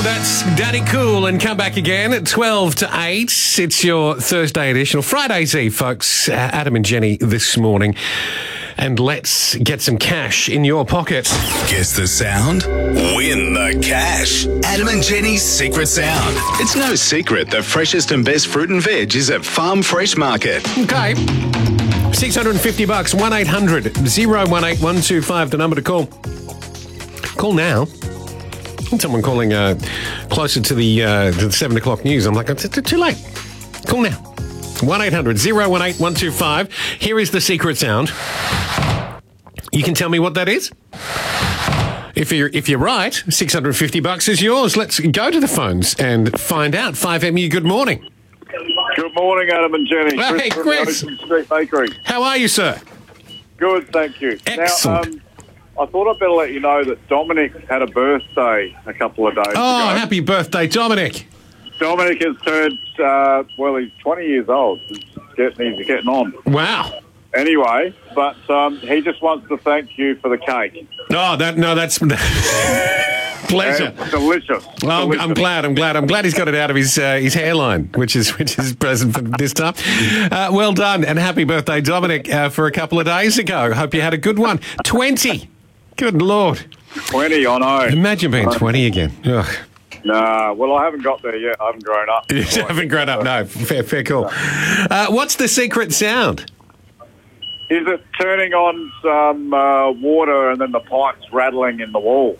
That's Daddy Cool and come back again at 12 to 8. It's your Thursday edition, or Friday's Eve, folks. Adam and Jenny this morning. And let's get some cash in your pocket. Guess the sound? Win the cash. Adam and Jenny's secret sound. It's no secret the freshest and best fruit and veg is at Farm Fresh Market. Okay. $650, 1-800-018-125, the number to call. Call now. Someone calling closer to the 7 o'clock news. I'm like, it's too late. Call now. 1-800-018-125. Here is the secret sound. You can tell me what that is. If you're right, $650 is yours. Let's go to the phones and find out. 5MU, good morning. Good morning, Adam and Jenny. Hey, Chris. From Street Bakery. How are you, sir? Good, thank you. Excellent. Now, I thought I'd better let you know that Dominic had a birthday a couple of days ago. Oh, happy birthday, Dominic. Dominic has turned, he's 20 years old. He's getting on. Wow. Anyway, but he just wants to thank you for the cake. Oh, that's pleasure. It's delicious. Well, Delicious. I'm glad he's got it out of his hairline, which is present for this time. Well done, and happy birthday, Dominic, for a couple of days ago. Hope you had a good one. 20. Good Lord. 20, I know. Imagine being 20 again. Ugh. Nah, well, I haven't got there yet. I haven't grown up. You haven't grown up, no. Fair call. What's the secret sound? Is it turning on some water and then the pipes rattling in the wall?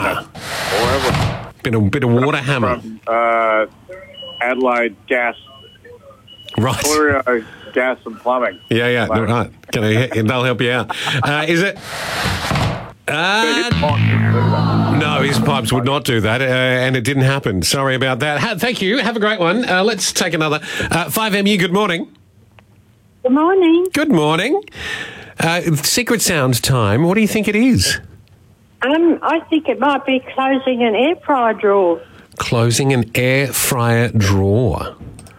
Bit of water hammer. From Adelaide Gas. Right. Florio Gas and Plumbing. Yeah, right. They'll help you out. Is it... no, his pipes would not do that, and it didn't happen. Sorry about that. Thank you. Have a great one. Let's take another. 5MU, good morning. Good morning. Good morning. Secret sound time. What do you think it is? I think it might be closing an air fryer drawer. Closing an air fryer drawer.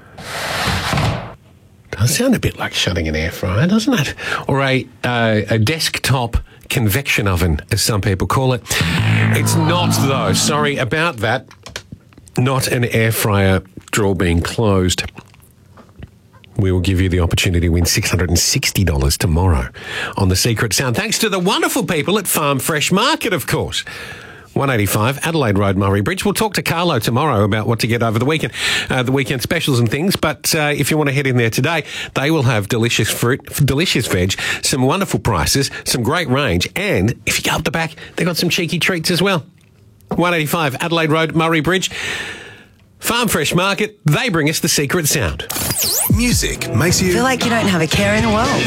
Does sound a bit like shutting an air fryer, doesn't it? Or a desktop convection oven, as some people call it. It's not, though. Sorry about that. Not an air fryer drawer being closed. We will give you the opportunity to win $660 tomorrow on The Secret Sound. Thanks to the wonderful people at Farm Fresh Market, of course. 185 Adelaide Road, Murray Bridge. We'll talk to Carlo tomorrow about what to get over the weekend specials and things. But if you want to head in there today, they will have delicious fruit, delicious veg, some wonderful prices, some great range. And if you go up the back, they've got some cheeky treats as well. 185 Adelaide Road, Murray Bridge. Farm Fresh Market, they bring us the secret sound. Music makes you feel like you don't have a care in the world.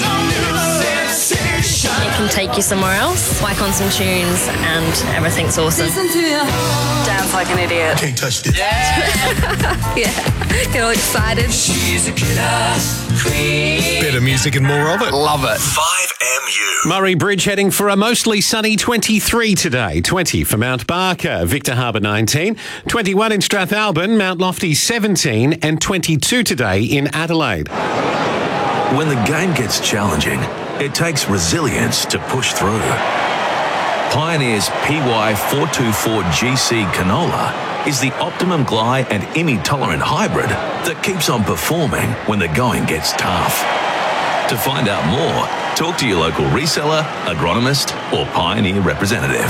It can take you somewhere else, whack on some tunes, and everything's awesome. Listen to you. Dance like an idiot. can't touch this. Yeah, get all excited. She's a killer queen. Better music and more of it. Love it. 5MU. Murray Bridge heading for a mostly sunny 23 today. 20 for Mount Barker, Victor Harbour 19, 21 in Strathalbyn, Mount Lofty 17, and 22 today in Adelaide. When the game gets challenging, it takes resilience to push through. Pioneer's PY424GC canola is the optimum gly and IMI-tolerant hybrid that keeps on performing when the going gets tough. To find out more, talk to your local reseller, agronomist, or Pioneer representative.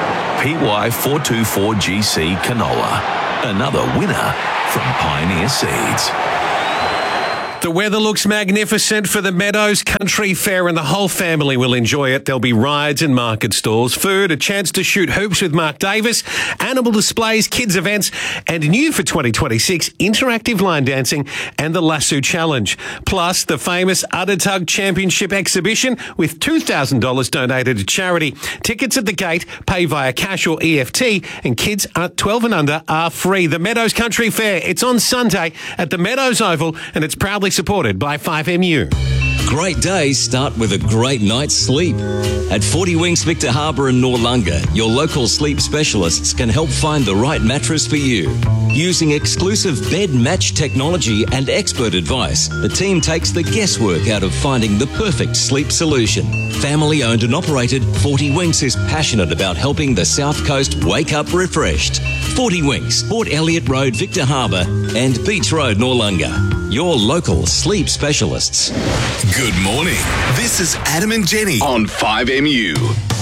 PY424GC canola, another winner from Pioneer Seeds. The weather looks magnificent for the Meadows Country Fair and the whole family will enjoy it. There'll be rides and market stalls, food, a chance to shoot hoops with Mark Davis, animal displays, kids events, and new for 2026, interactive line dancing and the Lasso Challenge. Plus, the famous Udder Tug Championship exhibition with $2,000 donated to charity. Tickets at the gate, pay via cash or EFT, and kids 12 and under are free. The Meadows Country Fair, it's on Sunday at the Meadows Oval, and it's proudly supported by 5MU. great days start with a great night's sleep. At 40 Winks Victor Harbour and Noarlunga, your local sleep specialists can help find the right mattress for you. Using exclusive bed match technology and expert advice, the team takes the guesswork out of finding the perfect sleep solution. Family owned and operated, 40 Winks is passionate about helping the South Coast wake up refreshed. 40 Winks, Port Elliot Road, Victor Harbour and Beach Road, Noarlunga. Your local sleep specialists. Good morning. This is Adam and Jenny on 5MU.